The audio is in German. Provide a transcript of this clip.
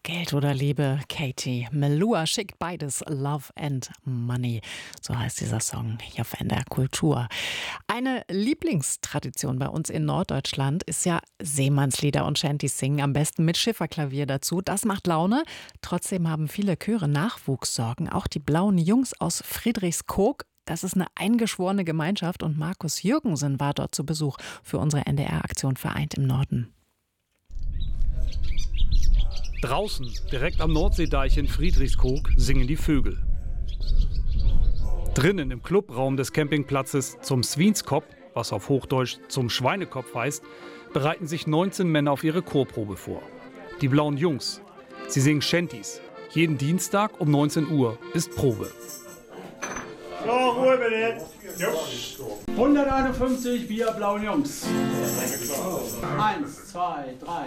Geld oder Liebe, Katie Melua schickt beides, Love and Money. So heißt dieser Song hier auf NDR Kultur. Eine Lieblingstradition bei uns in Norddeutschland ist ja Seemannslieder und Shanties singen, am besten mit Schifferklavier dazu. Das macht Laune. Trotzdem haben viele Chöre Nachwuchssorgen. Auch die Blauen Jungs aus Friedrichskoog. Das ist eine eingeschworene Gemeinschaft und Markus Jürgensen war dort zu Besuch für unsere NDR-Aktion Vereint im Norden. Draußen, direkt am Nordseedeich in Friedrichskoog, singen die Vögel. Drinnen im Clubraum des Campingplatzes zum Swienskop, was auf Hochdeutsch zum Schweinekopf heißt, bereiten sich 19 Männer auf ihre Chorprobe vor. Die Blauen Jungs. Sie singen Shanties. Jeden Dienstag um 19 Uhr ist Probe. So, Ruhe bitte. 151, wir Blauen Jungs. 1, 2, 3.